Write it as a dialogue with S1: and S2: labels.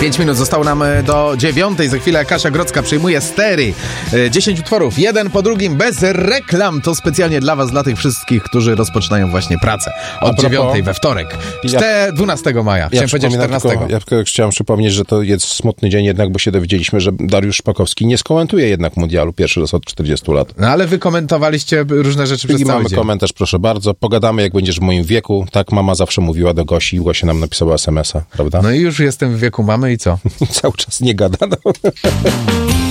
S1: 5 minut zostało nam do 9. Za chwilę Kasia Grodzka przyjmuje stery. 10 utworów, jeden po drugim, bez reklam. To specjalnie dla was, dla tych wszystkich, którzy rozpoczynają właśnie pracę. Od 9 we wtorek. 12 maja. Chciałem powiedzieć 14.
S2: Ja chciałem przypomnieć, że to jest smutny dzień jednak, bo się dowiedzieliśmy, że Dariusz Szpakowski nie skomentuje jednak mundialu pierwszy raz od 40 lat.
S1: No ale wy komentowaliście różne rzeczy przez cały
S2: mamy
S1: dzień.
S2: Komentarz, proszę bardzo. Pogadamy, jak będziesz w moim wieku. Tak mama zawsze mówiła do Gosi i Gosia nam napisała SMS-a, prawda?
S1: No i już jestem w wieku mamy i co?
S2: Cały czas nie gada. No.